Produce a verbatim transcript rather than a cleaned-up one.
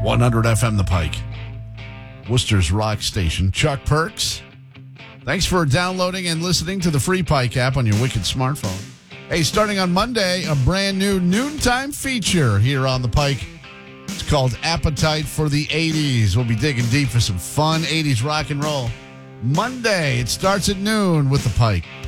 one hundred F M The Pike, Worcester's rock station. Chuck Perks, thanks for downloading and listening to the free Pike app on your wicked smartphone. Hey, starting on Monday, a brand new noontime feature here on The Pike. It's called Appetite for the eighties. We'll be digging deep for some fun eighties rock and roll. Monday, it starts at noon with The Pike.